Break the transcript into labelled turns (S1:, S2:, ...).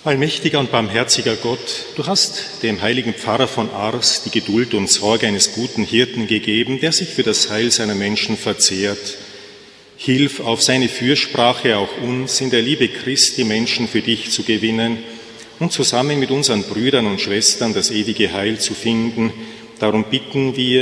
S1: Allmächtiger und barmherziger Gott, du hast dem heiligen Pfarrer von Ars die Geduld und Sorge eines guten Hirten gegeben, der sich für das Heil seiner Menschen verzehrt. Hilf auf seine Fürsprache auch uns, in der Liebe Christi Menschen für dich zu gewinnen und zusammen mit unseren Brüdern und Schwestern das ewige Heil zu finden. Darum bitten wir